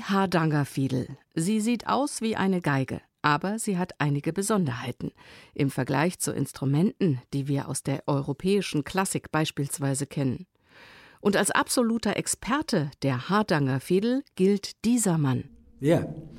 Die Hardangerfiedel. Sie sieht aus wie eine Geige, aber sie hat einige Besonderheiten. Im Vergleich zu Instrumenten, die wir aus der europäischen Klassik beispielsweise kennen. Und als absoluter Experte der Hardangerfiedel gilt dieser Mann. Yeah,